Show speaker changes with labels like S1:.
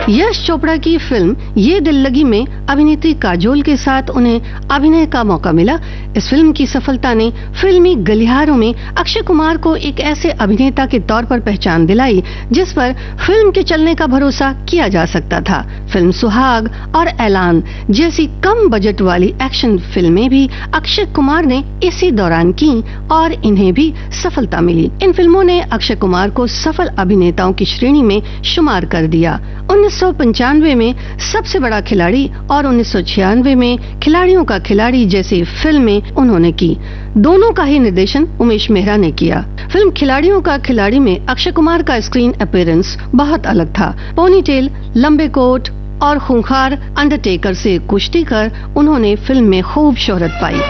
S1: यश चोपड़ा की फिल्म ये दिल लगी में अभिनेत्री काजोल के साथ उन्हें अभिनय का मौका मिला। इस फिल्म की सफलता ने फिल्मी गलियारों में अक्षय कुमार को एक ऐसे अभिनेता के तौर पर पहचान दिलाई जिस पर फिल्म के चलने का भरोसा किया जा सकता था। फिल्म सुहाग और ऐलान जैसी कम बजट वाली एक्शन फिल्में भी अक्षय कुमार ने इसी दौरान की और इन्हें भी सफलता मिली। इन फिल्मों ने अक्षय कुमार को सफल अभिनेताओं की श्रेणी में शुमार कर दिया। 1995 में सबसे बड़ा खिलाड़ी और 1996 में खिलाड़ियों का खिलाड़ी जैसी फिल्में उन्होंने की। दोनों का ही निर्देशन उमेश मेहरा ने किया। फिल्म खिलाड़ियों का खिलाड़ी में अक्षय कुमार का स्क्रीन अपीयरेंस बहुत अलग था। पोनीटेल, लंबे कोट और खूंखार अंडरटेकर से कुश्ती कर उन्होंने फिल्म में खूब शोहरत पाई।